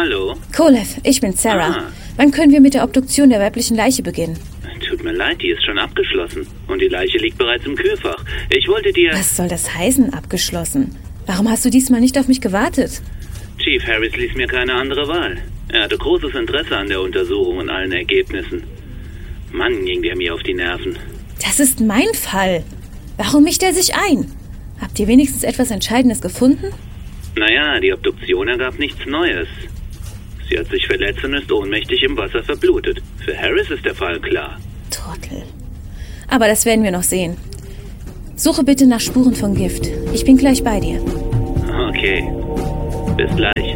Hallo? Kolev, ich bin Sarah. Wann können wir mit der Obduktion der weiblichen Leiche beginnen? Tut mir leid, die ist schon abgeschlossen. Und die Leiche liegt bereits im Kühlfach. Ich wollte dir... Was soll das heißen, abgeschlossen? Warum hast du diesmal nicht auf mich gewartet? Chief Harris ließ mir keine andere Wahl. Er hatte großes Interesse an der Untersuchung und allen Ergebnissen. Mann, ging der mir auf die Nerven. Das ist mein Fall. Warum mischt er sich ein? Habt ihr wenigstens etwas Entscheidendes gefunden? Naja, die Obduktion ergab nichts Neues. Sie hat sich verletzt und ist ohnmächtig im Wasser verblutet. Für Harris ist der Fall klar. Trottel. Aber das werden wir noch sehen. Suche bitte nach Spuren von Gift. Ich bin gleich bei dir. Okay. Bis gleich.